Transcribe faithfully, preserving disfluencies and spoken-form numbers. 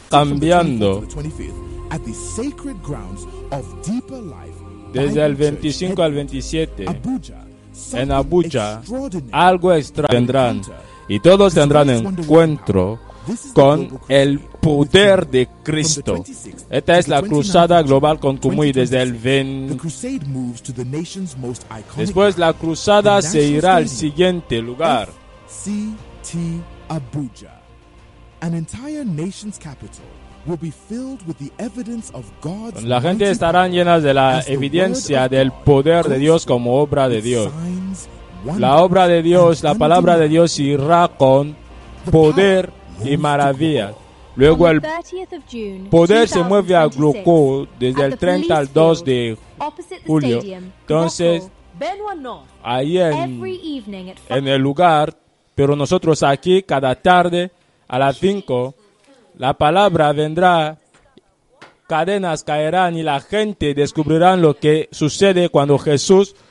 cambiando desde el veinticinco al veintisiete en Abuja. Algo extra tendrán y todos tendrán encuentro con el poder de Cristo. Esta es la cruzada global con Kumuyi desde el veinte. Después la cruzada se irá al siguiente lugar. La gente estará llena de la evidencia del poder de Dios como obra de Dios. La obra de Dios, la palabra de Dios irá con poder y maravilla. Luego el poder se mueve a Gloko desde el treinta al dos de julio. Entonces, ahí en, en el lugar, pero nosotros aquí cada tarde a las cinco, la palabra vendrá, cadenas caerán y la gente descubrirá lo que sucede cuando Jesús